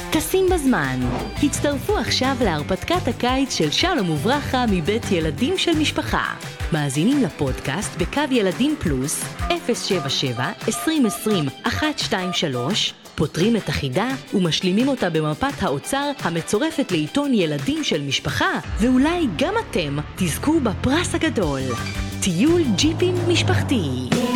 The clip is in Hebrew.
טסים בזמן. הצטרפו עכשיו להרפתקת הקיץ של שלום וברכה מבית ילדים של משפחה. מאזינים לפודקאסט בקו ילדים פלוס 077-2020-123, פותרים את החידה ומשלימים אותה במפת האוצר המצורפת לעיתון ילדים של משפחה, ואולי גם אתם תזכו בפרס הגדול. טיול ג'יפים משפחתי.